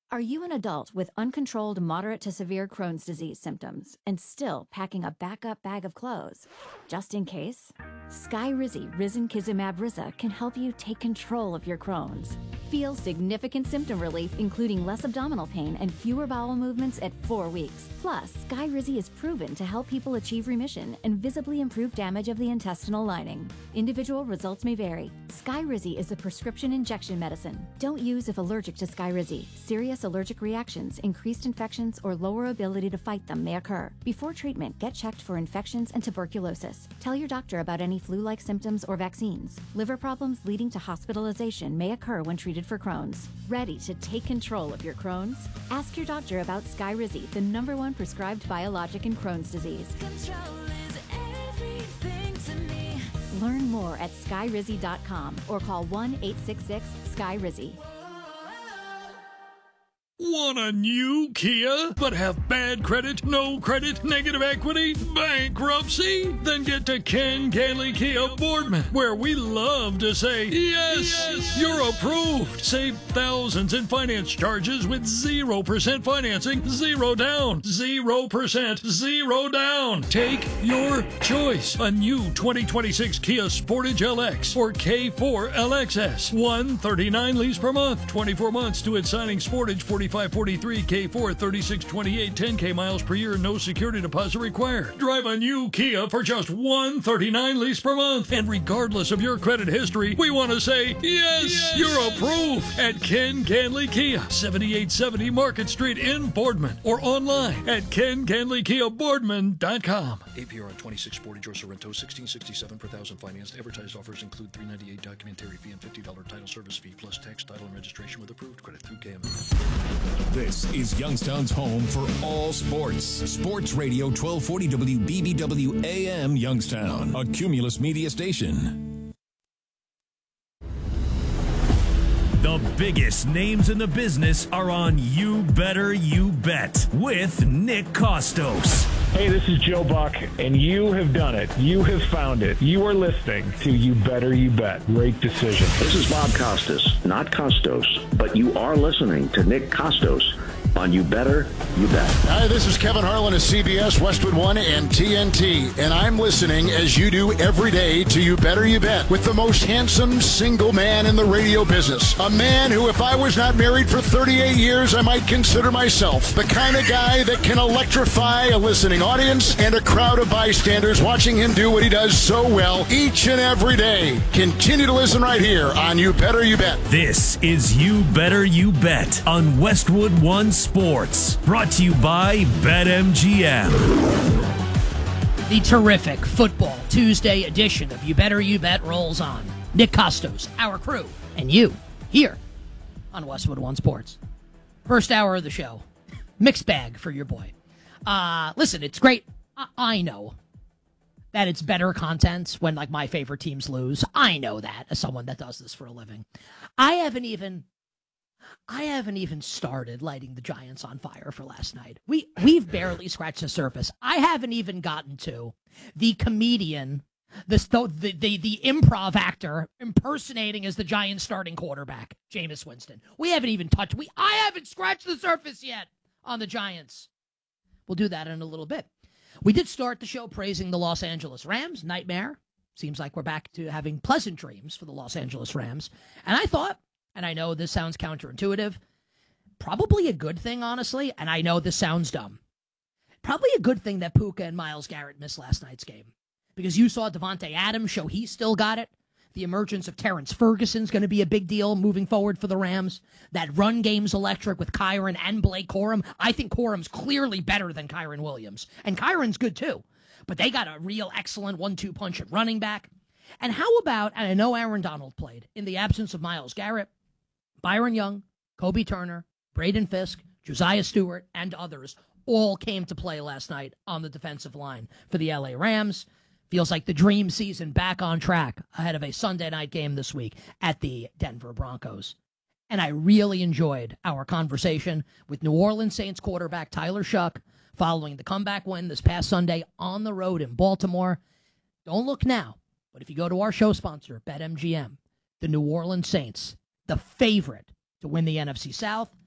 Are you an adult with uncontrolled moderate to severe Crohn's disease symptoms and still packing a backup bag of clothes? Just in case? Skyrizi Risankizumab Riza can help you take control of your Crohn's. Feel significant symptom relief, including less abdominal pain and fewer bowel movements at 4 weeks. Plus, Skyrizi is proven to help people achieve remission and visibly improve damage of the intestinal lining. Individual results may vary. Skyrizi is a prescription injection medicine. Don't use if allergic to Skyrizi. Serious allergic reactions, increased infections, or lower ability to fight them may occur. Before treatment, get checked for infections and tuberculosis. Tell your doctor about any flu-like symptoms or vaccines. Liver problems leading to hospitalization may occur when treated for Crohn's. Ready to take control of your Crohn's? Ask your doctor about Skyrizi, the #1 prescribed biologic in Crohn's disease. Control is everything to me. Learn more at skyrizi.com or call 1-866-SKYRIZI. Want a new Kia, but have bad credit, no credit, negative equity, bankruptcy? Then get to Ken Ganley Kia Boardman, where we love to say, yes, you're approved. Save thousands in finance charges with 0% financing, 0 down, 0%, 0 down. Take your choice. A new 2026 Kia Sportage LX or K4 LXS. $139 lease per month, 24 months to its signing. Sportage 4543, K4 3628, 10K miles per year, no security deposit required. Drive a new Kia for just $139 lease per month. And regardless of your credit history, we want to say, yes, you're approved at Ken Ganley Kia, 7870 Market Street in Boardman, or online at kenganleykiaboardman.com. APR on 26 Sportage or Sorrento, $1,667 per thousand financed. Advertised offers include $398 documentary fee and $50 title service fee, plus tax, title, and registration with approved credit through KML. This is Youngstown's home for all sports. Sports Radio 1240 WBBW AM Youngstown, a Cumulus media station. The biggest names in the business are on You Better You Bet with Nick Costos. Hey, this is Joe Buck, and you have done it. You have found it. You are listening to You Better You Bet. Great decision. This is Bob Costas, not Costos, but you are listening to Nick Costos on You Better You Bet. Hi, this is Kevin Harlan of CBS, Westwood One, and TNT, and I'm listening, as you do every day, to You Better You Bet with the most handsome single man in the radio business. A man who, if I was not married for 38 years, I might consider myself the kind of guy that can electrify a listening audience and a crowd of bystanders watching him do what he does so well each and every day. Continue to listen right here on You Better You Bet. This is You Better You Bet on Westwood One Sports, brought to you by BetMGM. The terrific Football Tuesday edition of You Better You Bet rolls on. Nick Costos, our crew, and you here on Westwood One Sports. First hour of the show. Mixed bag for your boy. Listen, it's great. I know that it's better content when, like, my favorite teams lose. I know that as someone that does this for a living. I haven't even started lighting the Giants on fire for last night. We've barely scratched the surface. I haven't even gotten to the comedian, the improv actor impersonating as the Giants starting quarterback, Jameis Winston. We haven't even touched. I haven't scratched the surface yet on the Giants. We'll do that in a little bit. We did start the show praising the Los Angeles Rams. Nightmare. Seems like we're back to having pleasant dreams for the Los Angeles Rams. And I thought, and I know this sounds counterintuitive, probably a good thing, honestly, and I know this sounds dumb. Probably a good thing that Puka and Myles Garrett missed last night's game. Because you saw Devontae Adams show he still got it. The emergence of Terrence Ferguson's going to be a big deal moving forward for the Rams. That run game's electric with Kyren and Blake Corum. I think Corum's clearly better than Kyren Williams. And Kyron's good too. But they got a real excellent 1-2 punch at running back. And how about, and I know Aaron Donald played, in the absence of Myles Garrett, Byron Young, Kobe Turner, Braden Fisk, Josiah Stewart, and others all came to play last night on the defensive line for the LA Rams. Feels like the dream season back on track ahead of a Sunday night game this week at the Denver Broncos. And I really enjoyed our conversation with New Orleans Saints quarterback Tyler Shuck following the comeback win this past Sunday on the road in Baltimore. Don't look now, but if you go to our show sponsor, BetMGM, the New Orleans Saints, the favorite to win the NFC South,